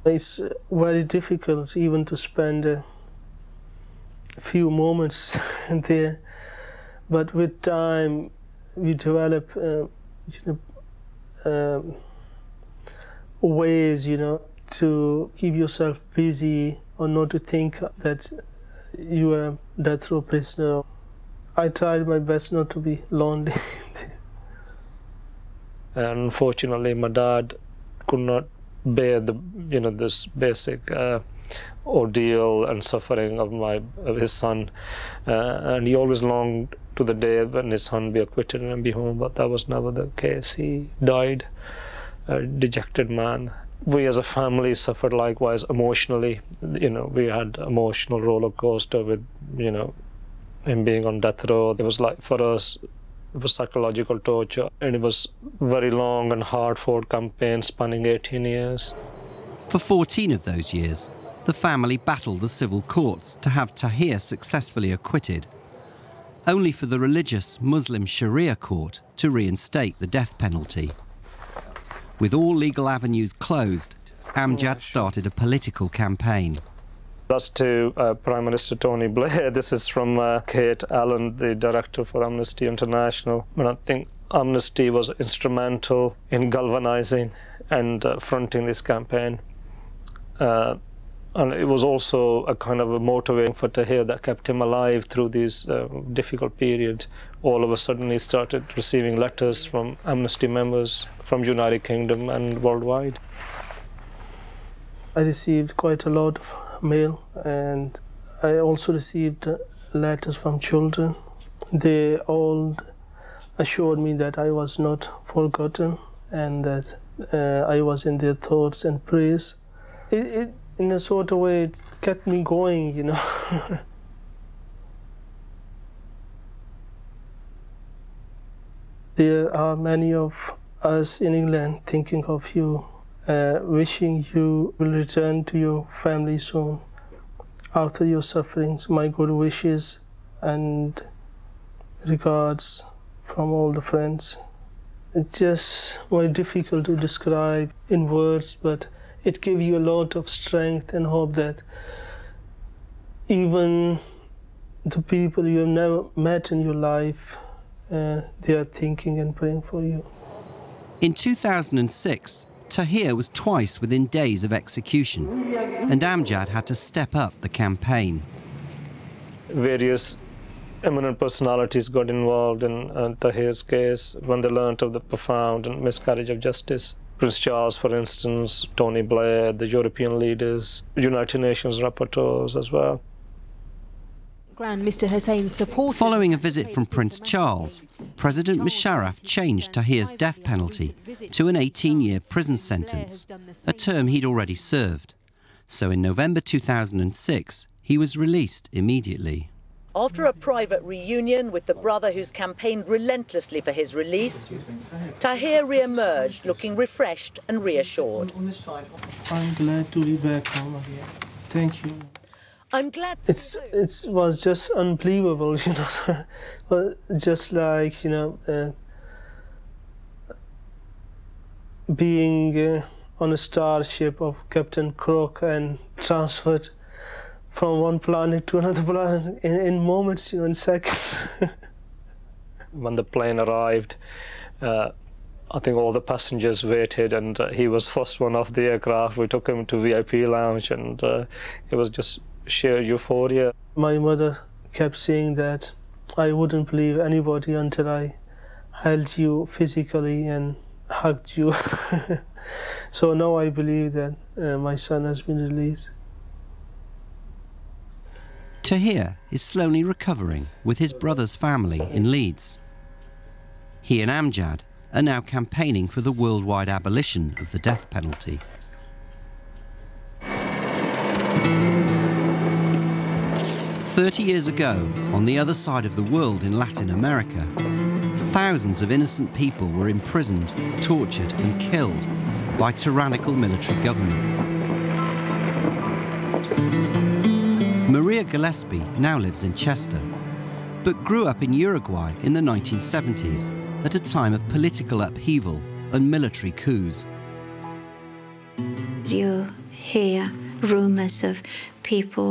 It's very difficult even to spend a few moments there, but with time we develop ways, to keep yourself busy or not to think that you are a death row prisoner. I tried my best not to be lonely. Unfortunately, my dad could not bear this basic ordeal and suffering of his son, and he always longed to the day when his son be acquitted and be home, but that was never the case. He died a dejected man. We as a family suffered likewise emotionally. We had emotional roller coaster with him being on death row. It was like, for us, it was psychological torture, and it was very long and hard-fought campaign spanning 18 years. For 14 of those years, the family battled the civil courts to have Tahir successfully acquitted, only for the religious Muslim Sharia court to reinstate the death penalty. With all legal avenues closed, Amjad started a political campaign. That's to Prime Minister Tony Blair. This is from Kate Allen, the director for Amnesty International. And I think Amnesty was instrumental in galvanizing and fronting this campaign. And it was also a kind of a motivating for Tahir that kept him alive through these difficult periods. All of a sudden he started receiving letters from Amnesty members from United Kingdom and worldwide. I received quite a lot of mail, and I also received letters from children. They all assured me that I was not forgotten and that I was in their thoughts and prayers. It in a sort of way, it kept me going, There are many of us in England thinking of you, wishing you will return to your family soon after your sufferings. My good wishes and regards from all the friends. It's just very difficult to describe in words, but it gives you a lot of strength and hope that even the people you have never met in your life, they are thinking and praying for you. In 2006, Tahir was twice within days of execution, and Amjad had to step up the campaign. Various eminent personalities got involved in Tahir's case when they learnt of the profound and miscarriage of justice. Prince Charles, for instance, Tony Blair, the European leaders, United Nations rapporteurs as well. Mr. Hussein's supporters. Following a visit from Prince Charles, President Musharraf changed Tahir's death penalty to an 18-year prison sentence, a term he'd already served. So in November 2006, he was released immediately. After a private reunion with the brother who's campaigned relentlessly for his release, Tahir re-emerged looking refreshed and reassured. I'm glad to be back home again. Thank you. I'm glad. It was just unbelievable, Well, just like, being on a starship of Captain Crook and transferred from one planet to another planet in moments, in seconds. When the plane arrived, I think all the passengers waited, and he was first one off the aircraft. We took him to VIP lounge, and it was just sheer euphoria. My mother kept saying that I wouldn't believe anybody until I held you physically and hugged you. So now I believe that my son has been released. Tahir is slowly recovering with his brother's family in Leeds. He and Amjad are now campaigning for the worldwide abolition of the death penalty. "30 years ago, on the other side of the world in Latin America, thousands of innocent people were imprisoned, tortured and killed by tyrannical military governments. Maria Gillespie now lives in Chester, but grew up in Uruguay in the 1970s at a time of political upheaval and military coups. you hear rumours of people